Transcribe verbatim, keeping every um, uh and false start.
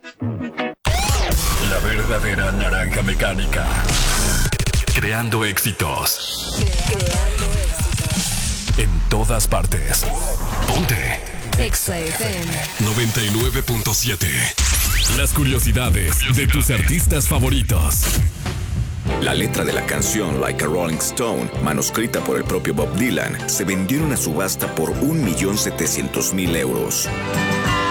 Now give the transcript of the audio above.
La verdadera naranja mecánica. Creando éxitos. Creando éxitos. En todas partes. Ponte. Exa F M noventa y nueve punto siete. Las curiosidades de tus artistas favoritos. La letra de la canción Like a Rolling Stone, manuscrita por el propio Bob Dylan, se vendió en una subasta por un millón setecientos mil euros.